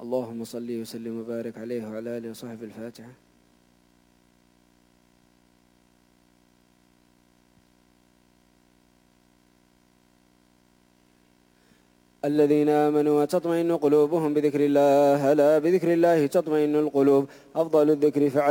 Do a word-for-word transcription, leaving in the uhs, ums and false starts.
اللهم صل وسلم وبارك عليه وعلى آله وصحبه. الفاتحة. الذين آمنوا وتطمئن قلوبهم بذكر الله، ألا بذكر الله تطمئن القلوب. أفضل الذكر فعل